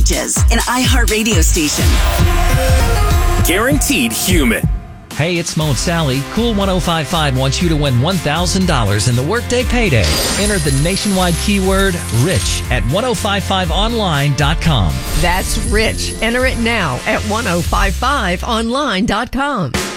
messages. An iHeartRadio station. Guaranteed human. Hey, it's Mo and Sally. Cool 1055 wants you to win $1,000 in the Workday Payday. Enter the nationwide keyword RICH at 1055online.com. That's RICH. Enter it now at 1055online.com.